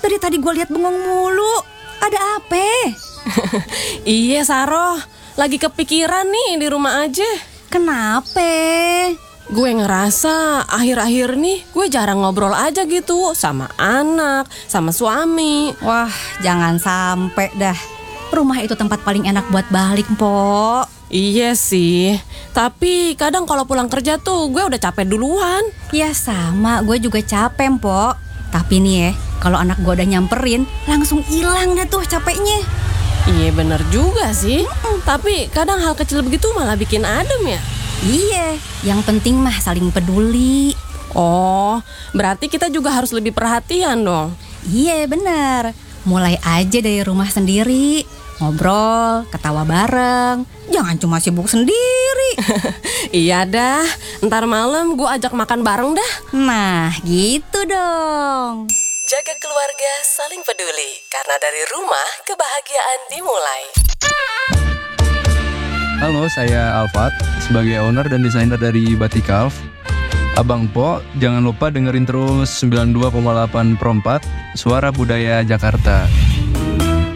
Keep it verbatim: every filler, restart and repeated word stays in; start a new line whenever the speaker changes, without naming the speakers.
Dari tadi gue lihat bengong mulu. Ada apa?
Iya Saroh, lagi kepikiran nih di rumah aja.
Kenapa?
Gue ngerasa akhir-akhir nih gue jarang ngobrol aja gitu sama anak, sama suami.
Wah, jangan sampai dah. Rumah itu tempat paling enak buat balik, Mpok.
Iya sih, tapi kadang kalau pulang kerja tuh gue udah capek duluan.
Ya sama, gue juga capek, Mpok. Tapi nih ya, kalau anak gue udah nyamperin, langsung hilang deh tuh capeknya.
Iya bener juga sih. Mm-mm. Tapi kadang hal kecil begitu malah bikin adem ya.
Iya, yang penting mah saling peduli.
Oh, berarti kita juga harus lebih perhatian dong.
Iya bener, mulai aja dari rumah sendiri. Ngobrol, ketawa bareng. Jangan cuma sibuk sendiri.
Iya dah, ntar malam gue ajak makan bareng dah.
Nah, gitu dong.
Jaga keluarga, saling peduli. Karena dari rumah, kebahagiaan dimulai.
Halo, saya Alfat, sebagai owner dan desainer dari Batikalf. Abang Po, jangan lupa dengerin terus sembilan puluh dua koma delapan Pro empat, Suara Budaya Jakarta.